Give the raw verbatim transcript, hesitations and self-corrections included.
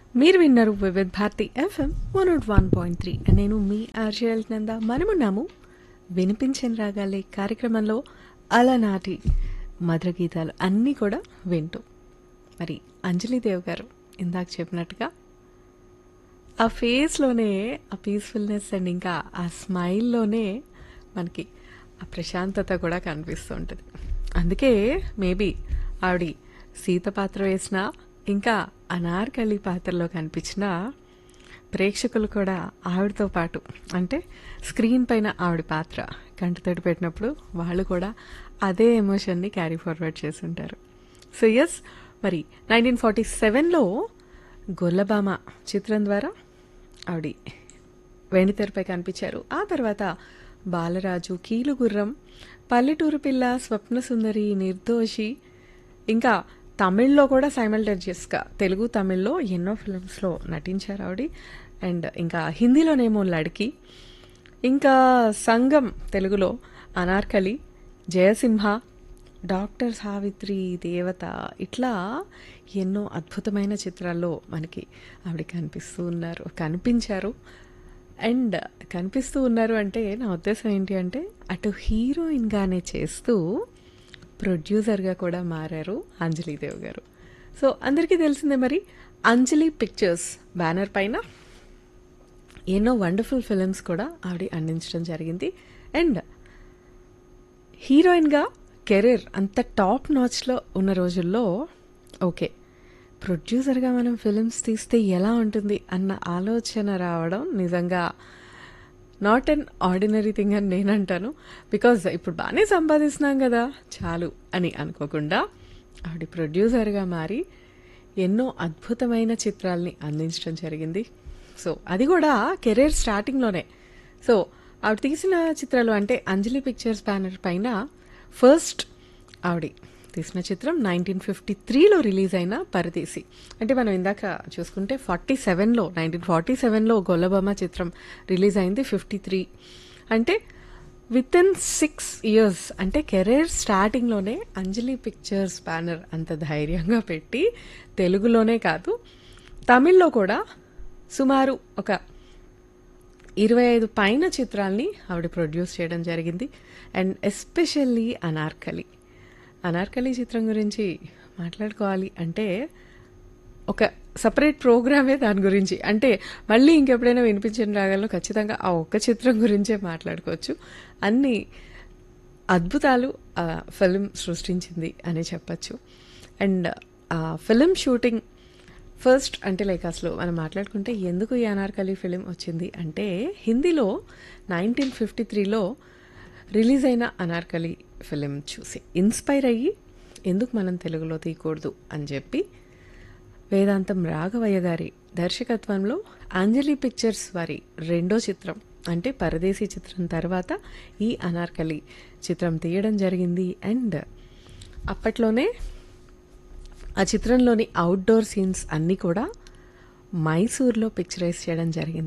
మీరు విన్నారు Vividh Bharati FM one not one point three. నేను మీ ఆర్జేఎల్ నంద. మనమున్నాము వినిపించిన రాగాలే కార్యక్రమంలో అలనాటి మధుర గీతాలు అన్నీ కూడా వింటూ. మరి అంజలిదేవ్ గారు ఇందాక చెప్పినట్టుగా ఆ ఫేస్లోనే ఆ పీస్ఫుల్నెస్ అండ్ ఇంకా ఆ స్మైల్లోనే మనకి ఆ ప్రశాంతత కూడా కనిపిస్తూ ఉంటుంది. అందుకే మేబీ ఆవిడ సీత పాత్ర వేసిన ఇంకా అనార్కలి పాత్రలో కనిపించిన ప్రేక్షకులు కూడా ఆవిడతో పాటు అంటే స్క్రీన్ పైన ఆవిడ పాత్ర కంటితోటి పెట్టినప్పుడు వాళ్ళు కూడా అదే ఎమోషన్ని క్యారీ ఫార్వర్డ్ చేసి ఉంటారు. సో ఎస్, మరి నైన్టీన్ ఫార్టీ సెవెన్లో గొల్లబామ చిత్రం ద్వారా ఆవిడ వెండితెరపై కనిపించారు. ఆ తర్వాత బాలరాజు, కీలుగుర్రం, పల్లెటూరు పిల్ల, స్వప్న సుందరి, నిర్దోషి, ఇంకా తమిళ్లో కూడా సైమల్టేనియస్గా తెలుగు తమిళ్లో ఎన్నో ఫిల్మ్స్లో నటించారు ఆవిడ. అండ్ ఇంకా హిందీలోనేమో లడ్కి, ఇంకా సంగం తెలుగులో, అనార్కలి, జయసింహ, డాక్టర్ సావిత్రి, దేవత, ఇట్లా ఎన్నో అద్భుతమైన చిత్రాల్లో మనకి ఆవిడ కనిపిస్తూ ఉన్నారు కనిపించారు అండ్ కనిపిస్తూ ఉన్నారు అంటే నా ఉద్దేశం ఏంటి అంటే అటు హీరోయిన్గానే చేస్తూ ప్రొడ్యూసర్గా కూడా మారారు అంజలిదేవ్ గారు. సో అందరికీ తెలిసిందే మరి అంజలి పిక్చర్స్ బ్యానర్ పైన ఎన్నో వండర్ఫుల్ ఫిలిమ్స్ కూడా ఆవిడ అందించడం జరిగింది. అండ్ హీరోయిన్గా కెరీర్ అంత టాప్ నాచ్లో ఉన్న రోజుల్లో ఓకే ప్రొడ్యూసర్గా మనం ఫిలిమ్స్ తీస్తే ఎలా ఉంటుంది అన్న ఆలోచన రావడం నిజంగా నాట్ అన్ ఆర్డినరీ థింగ్ అని నేను అంటాను. బికాజ్ ఇప్పుడు బాగానే సంపాదిస్తున్నాం కదా చాలు అని అనుకోకుండా ఆవిడ ప్రొడ్యూసర్గా మారి ఎన్నో అద్భుతమైన చిత్రాల్ని అందించడం జరిగింది. సో అది కూడా కెరీర్ స్టార్టింగ్లోనే. సో ఆవిడ తీసిన చిత్రాలు అంటే అంజలి పిక్చర్స్ బ్యానర్ పైన ఫస్ట్ ఆవిడ తీసిన చిత్రం నైన్టీన్ ఫిఫ్టీ త్రీలో రిలీజ్ అయిన పరదేశి. అంటే మనం ఇందాక చూసుకుంటే ఫార్టీ సెవెన్లో నైన్టీన్ ఫార్టీ సెవెన్లో గొల్లబామ చిత్రం రిలీజ్ అయింది. ఫిఫ్టీ త్రీ అంటే విత్ ఇన్ సిక్స్ ఇయర్స్ అంటే కెరీర్ స్టార్టింగ్లోనే అంజలి పిక్చర్స్ బ్యానర్ అంత ధైర్యంగా పెట్టి తెలుగులోనే కాదు తమిళ్లో కూడా సుమారు ఒక ఇరవై ఐదు పైన చిత్రాల్ని ఆవిడ ప్రొడ్యూస్ చేయడం జరిగింది. అండ్ ఎస్పెషల్లీ అనార్కలి అనార్కలి చిత్రం గురించి మాట్లాడుకోవాలి అంటే ఒక సపరేట్ ప్రోగ్రామే దాని గురించి. అంటే మళ్ళీ ఇంకెప్పుడైనా వినిపించిన రాగాల్లో ఖచ్చితంగా ఆ ఒక్క చిత్రం గురించే మాట్లాడుకోవచ్చు. అన్ని అద్భుతాలు ఆ ఫిలిం సృష్టించింది అని చెప్పచ్చు. అండ్ ఆ ఫిలిం షూటింగ్ ఫస్ట్ అంటే లైక్ అసలు మనం మాట్లాడుకుంటే ఎందుకు ఈ అనార్కలి ఫిలిం వచ్చింది అంటే హిందీలో నైన్టీన్ ఫిఫ్టీ త్రీలో రిలీజ్ అయిన అనార్కలి ఫిలిం చూసి ఇన్స్పైర్ అయ్యి ఎందుకు మనం తెలుగులో తీయకూడదు అని చెప్పి వేదాంతం రాఘవయ్య గారి దర్శకత్వంలో అంజలి పిక్చర్స్ వారి రెండో చిత్రం అంటే పరదేశీ చిత్రం తర్వాత ఈ అనార్కలి చిత్రం తీయడం జరిగింది. అండ్ అప్పట్లోనే ఆ చిత్రంలోని అవుట్డోర్ సీన్స్ అన్నీ కూడా మైసూర్లో పిక్చరైజ్ చేయడం జరిగింది.